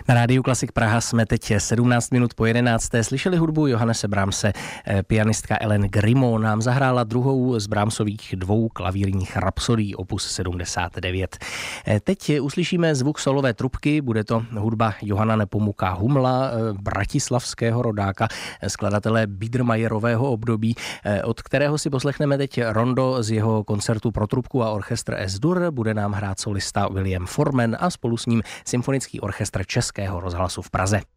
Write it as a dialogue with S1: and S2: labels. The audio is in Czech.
S1: Na Rádiu Klasik Praha jsme teď 17 minut po 11. Slyšeli hudbu Johannese Brahmse. Pianistka Ellen Grimmond nám zahrála druhou z Brahmsových dvou klavírních rapsodí opus 79. Teď uslyšíme zvuk solové trubky, bude to hudba Johana Nepomuka Humla, bratislavského rodáka, skladatele Biedermeierového období, od kterého si poslechneme teď rondo z jeho koncertu pro trubku a orchestr S-dur. Bude nám hrát solista William Forman a spolu s ním Symfonický orchestr Českého rozhlasu v Praze.